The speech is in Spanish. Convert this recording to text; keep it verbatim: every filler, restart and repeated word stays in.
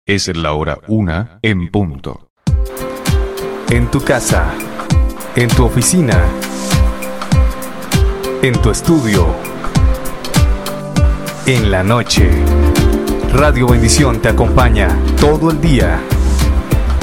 Es la hora una en punto. En tu casa, en tu oficina, en tu estudio, en la noche. Radio Bendición te acompaña todo el día.